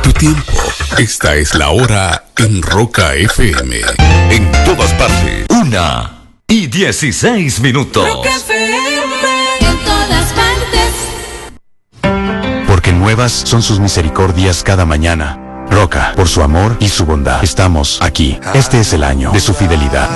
tu tiempo. Esta es la hora en Roca FM. En todas partes. 1:16. Roca FM, en todas partes. Porque nuevas son sus misericordias cada mañana. Roca, por su amor y su bondad, estamos aquí. Este es el año de su fidelidad.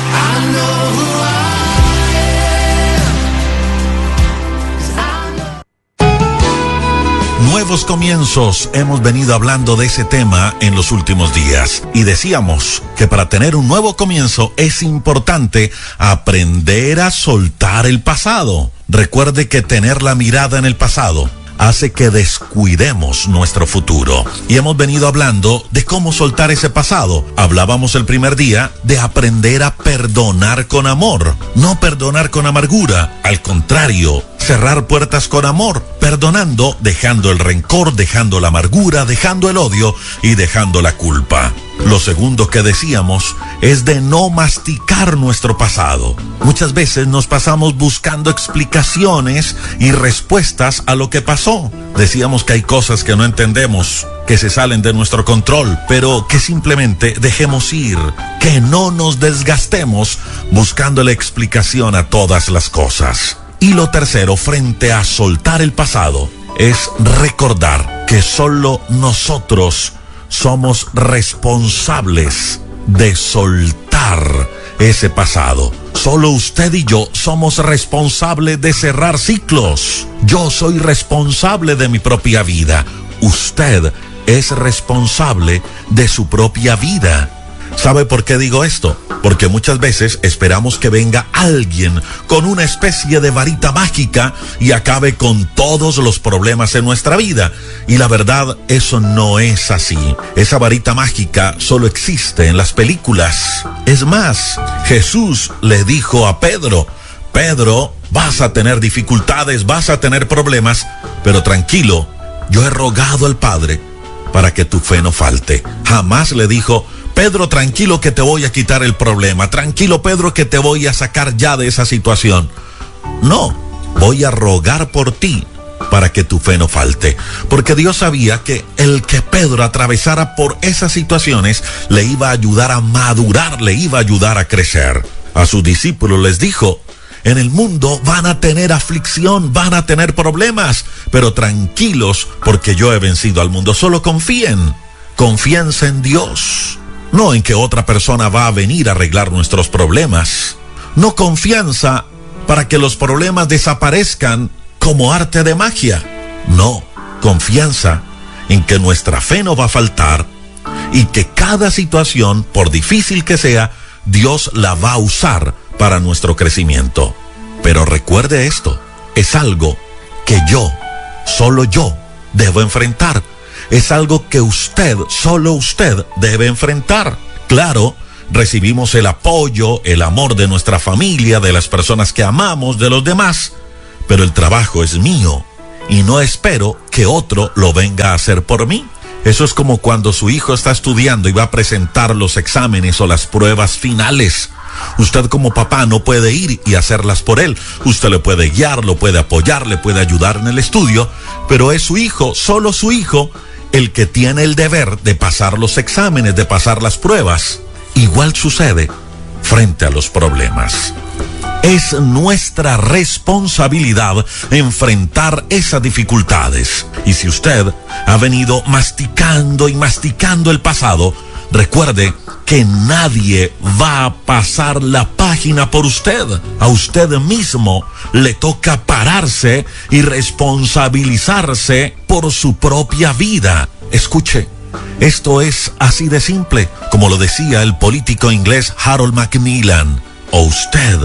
Nuevos comienzos. Hemos venido hablando de ese tema en los últimos días y decíamos que para tener un nuevo comienzo es importante aprender a soltar el pasado. Recuerde que tener la mirada en el pasado hace que descuidemos nuestro futuro. Y hemos venido hablando de cómo soltar ese pasado. Hablábamos el primer día de aprender a perdonar con amor, no perdonar con amargura. Al contrario, cerrar puertas con amor, perdonando, dejando el rencor, dejando la amargura, dejando el odio y dejando la culpa. Lo segundo que decíamos es de no masticar nuestro pasado. Muchas veces nos pasamos buscando explicaciones y respuestas a lo que pasó. Decíamos que hay cosas que no entendemos, que se salen de nuestro control, pero que simplemente dejemos ir, que no nos desgastemos buscando la explicación a todas las cosas. Y lo tercero, frente a soltar el pasado, es recordar que solo nosotros somos responsables de soltar ese pasado. Solo usted y yo somos responsables de cerrar ciclos. Yo soy responsable de mi propia vida. Usted es responsable de su propia vida. ¿Sabe por qué digo esto? Porque muchas veces esperamos que venga alguien con una especie de varita mágica y acabe con todos los problemas en nuestra vida. Y la verdad, eso no es así. Esa varita mágica solo existe en las películas. Es más, Jesús le dijo a Pedro: Pedro, vas a tener dificultades, vas a tener problemas, pero tranquilo, yo he rogado al Padre para que tu fe no falte. Jamás le dijo: Pedro, tranquilo que te voy a quitar el problema. Tranquilo, Pedro, que te voy a sacar ya de esa situación. No, voy a rogar por ti para que tu fe no falte. Porque Dios sabía que el que Pedro atravesara por esas situaciones le iba a ayudar a madurar, le iba a ayudar a crecer. A sus discípulos les dijo: en el mundo van a tener aflicción, van a tener problemas, pero tranquilos porque yo he vencido al mundo. Solo confíen, confianza en Dios. No en que otra persona va a venir a arreglar nuestros problemas. No confianza para que los problemas desaparezcan como arte de magia. No, confianza en que nuestra fe no va a faltar y que cada situación, por difícil que sea, Dios la va a usar para nuestro crecimiento. Pero recuerde esto, es algo que yo, solo yo, debo enfrentar. Es algo que usted, solo usted, debe enfrentar. Claro, recibimos el apoyo, el amor de nuestra familia, de las personas que amamos, de los demás, pero el trabajo es mío y no espero que otro lo venga a hacer por mí. Eso es como cuando su hijo está estudiando y va a presentar los exámenes o las pruebas finales. Usted como papá no puede ir y hacerlas por él. Usted le puede guiar, lo puede apoyar, le puede ayudar en el estudio, pero es su hijo, solo su hijo, el que tiene el deber de pasar los exámenes, de pasar las pruebas. Igual sucede frente a los problemas. Es nuestra responsabilidad enfrentar esas dificultades. Y si usted ha venido masticando y masticando el pasado, recuerde que nadie va a pasar la página por usted. A usted mismo le toca pararse y responsabilizarse por su propia vida. Escuche, esto es así de simple, como lo decía el político inglés Harold Macmillan. O usted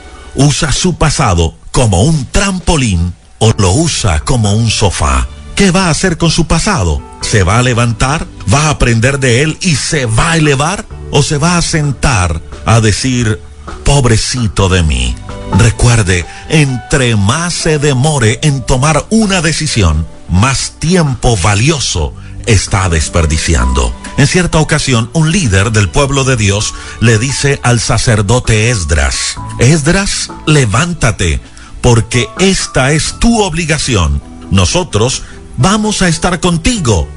usa su pasado como un trampolín o lo usa como un sofá. ¿Qué va a hacer con su pasado? ¿Se va a levantar? ¿Va a aprender de él y se va a elevar? ¿O se va a sentar a decir: pobrecito de mí? Recuerde, entre más se demore en tomar una decisión, más tiempo valioso está desperdiciando. En cierta ocasión, un líder del pueblo de Dios le dice al sacerdote Esdras: Esdras, levántate, porque esta es tu obligación. Nosotros vamos a estar contigo.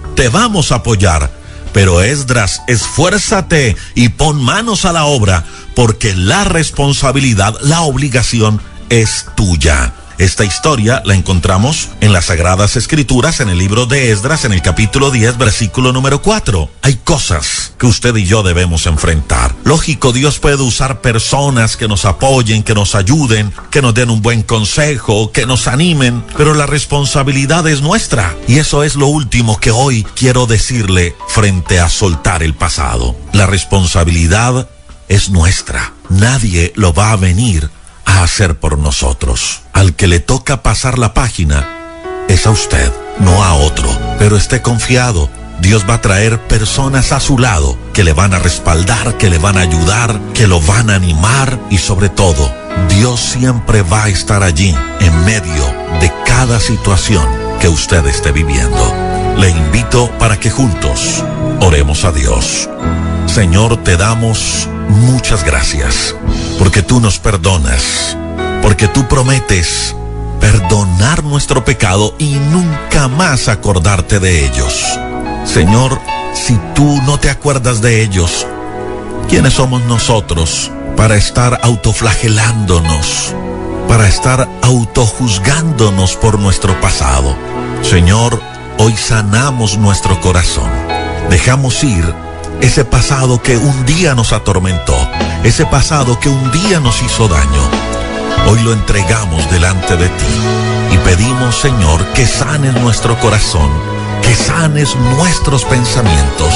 te vamos a apoyar. Pero Esdras, esfuérzate y pon manos a la obra, porque la responsabilidad, la obligación es tuya. Esta historia la encontramos en las Sagradas Escrituras, en el libro de Esdras, en el capítulo 10, versículo número 4. Hay cosas que usted y yo debemos enfrentar. Lógico, Dios puede usar personas que nos apoyen, que nos ayuden, que nos den un buen consejo, que nos animen, pero la responsabilidad es nuestra. Y eso es lo último que hoy quiero decirle frente a soltar el pasado. La responsabilidad es nuestra. Nadie lo va a venir a hacer por nosotros. Al que le toca pasar la página es a usted, no a otro. Pero esté confiado, Dios va a traer personas a su lado que le van a respaldar, que le van a ayudar, que lo van a animar, y sobre todo, Dios siempre va a estar allí en medio de cada situación que usted esté viviendo. Le invito para que juntos oremos a Dios. Señor, te damos muchas gracias, porque tú nos perdonas, porque tú prometes perdonar nuestro pecado y nunca más acordarte de ellos. Señor, si tú no te acuerdas de ellos, ¿quiénes somos nosotros para estar autoflagelándonos, para estar autojuzgándonos por nuestro pasado? Señor, hoy sanamos nuestro corazón, dejamos ir ese pasado que un día nos atormentó, ese pasado que un día nos hizo daño. Hoy lo entregamos delante de ti y pedimos, Señor, que sanes nuestro corazón, que sanes nuestros pensamientos.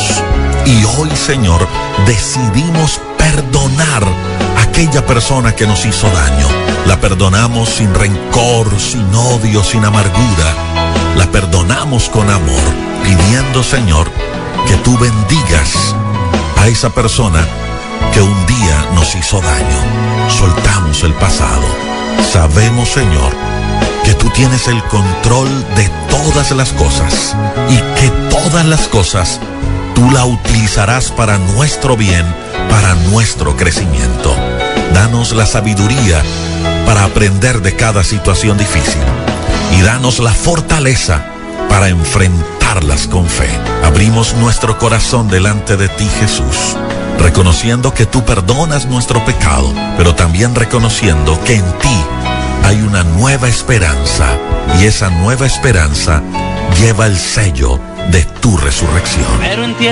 Y hoy, Señor, decidimos perdonar a aquella persona que nos hizo daño. La perdonamos sin rencor, sin odio, sin amargura. La perdonamos con amor, pidiendo, Señor, que tú bendigas a esa persona que un día nos hizo daño. Soltamos el pasado. Sabemos, Señor, que tú tienes el control de todas las cosas y que todas las cosas tú la utilizarás para nuestro bien, para nuestro crecimiento. Danos la sabiduría para aprender de cada situación difícil y danos la fortaleza para enfrentarlas con fe. Abrimos nuestro corazón delante de ti, Jesús, reconociendo que tú perdonas nuestro pecado, pero también reconociendo que en ti hay una nueva esperanza, y esa nueva esperanza lleva el sello de tu resurrección.